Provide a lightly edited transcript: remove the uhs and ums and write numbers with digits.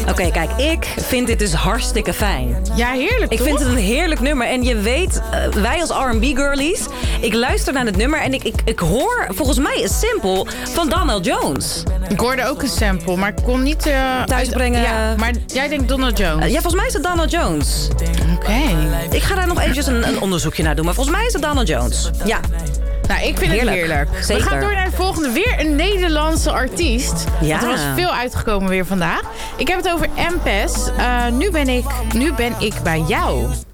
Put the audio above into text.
Oké, kijk, ik vind dit dus hartstikke fijn. Ja, heerlijk, Ik toch? vind het een heerlijk nummer. En je weet, wij als R&B-girlies... Ik luister naar het nummer en ik hoor volgens mij een sample van Donald Jones. Ik hoorde ook een sample, maar ik kon niet... Thuisbrengen. Ja, maar jij denkt Donald Jones. Ja, volgens mij is het Donald Jones. Oké. Ik ga daar nog eventjes een onderzoekje naar doen. Maar volgens mij is het Donald Jones. Ja. Nou, ik vind het heerlijk. Zeker. We gaan door naar de volgende. Weer een Nederlandse artiest. Ja. Want er was veel uitgekomen weer vandaag. Ik heb het over M-Pes. Nu ben ik bij jou.